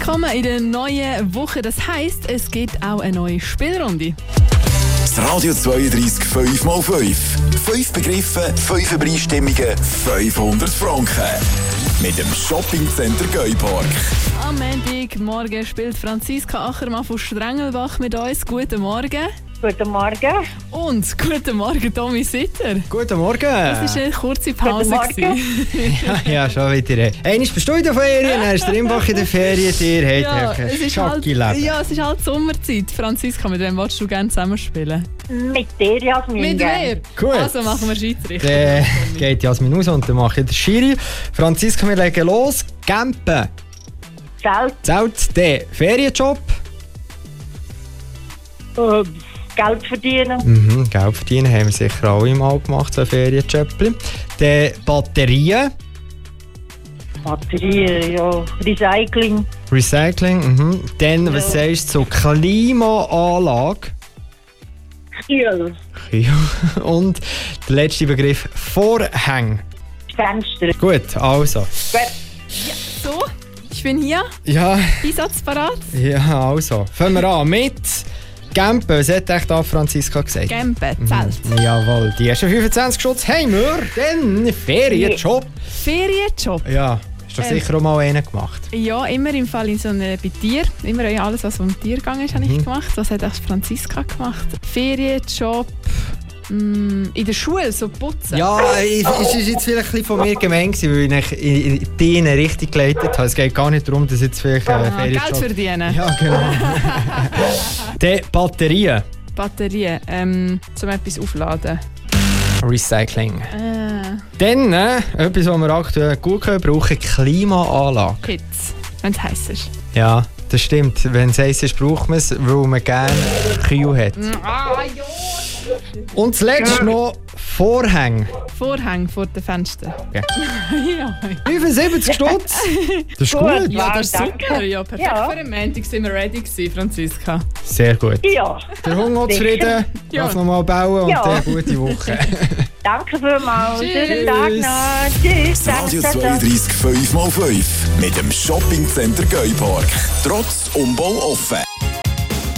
willkommen in der neuen Woche. Das heisst, es gibt auch eine neue Spielrunde. Das Radio 32 5x5. 5 Begriffe, 5 Übereinstimmungen, 500 Franken. Mit dem Shoppingcenter Geupark. Am Montagmorgen spielt Franziska Achermann von Strengelbach mit uns. Guten Morgen. Guten Morgen. Und guten Morgen, Tommy Sitter. Guten Morgen. Das war eine kurze Pause. ja, schon wieder. Einmal bist du in der Ferien, dann ist der Imbach in der Ferien. Dir hat es ist halt Sommerzeit. Franziska, mit wem willst du gerne zusammenspielen? Mit dir, Jasmin. Mit mir? Gut. Also machen wir Schiedsrichter. Dann geht Jasmin raus und dann mache ich den Schiri. Franziska, wir legen los. Campen. Zelt. Der Ferienjob. Geld verdienen. Geld verdienen haben wir sicher alle mal gemacht, so Ferienjobchen. Dann Batterien. Batterien, ja. Recycling. Dann, was sagst du zu Klimaanlage? Kühl. Und der letzte Begriff, Vorhänge. Fenster. Gut, also. So, ich bin hier. Ja. Einsatzbereit. Ja, also. Fangen wir an mit Campen. Was hat echt Franziska gesagt? Campen, Zelt. Jawohl, die ersten 25 Schutz haben wir. Dann Ferienjob. Ferienjob. Ja, hast du sicher auch mal einen gemacht? Ja, immer im Fall in so einem bei Tier. Immer alles, was um Tier gegangen ist, habe ich gemacht. Was hat auch Franziska gemacht? Ferienjob. In der Schule, so putzen. Ja, es ist jetzt vielleicht ein bisschen von mir gemein gewesen, weil ich in die Richtung geleitet habe. Es geht gar nicht darum, dass jetzt vielleicht Ferienjob... Geld verdienen. Ja, genau. Die Batterien. Zum etwas aufladen. Recycling. Dann, etwas, was wir aktuell gut können brauchen, Klimaanlage. Hitze, wenn es heiß ist. Ja, das stimmt. Wenn es heiß ist, braucht man es, weil man gerne Kühl hat. Und zuletzt noch Vorhänge. Vorhänge vor den Fenstern. Okay. Ja. 75 Stutz. Das ist gut. Ja, das ist Danke. super. Ja, perfekt. Ja. Für den Montag sind wir ready gewesen, Franziska. Sehr gut. Ja. Der Hunger zufrieden, Ja. darf nochmal bauen und Ja. eine gute Woche. Danke vielmals. Tschüss. Schönen Tag noch. Tschüss. Radio Danke. 32 5x5. Mit dem Shoppingcenter Geupark. Trotz Umbau offen.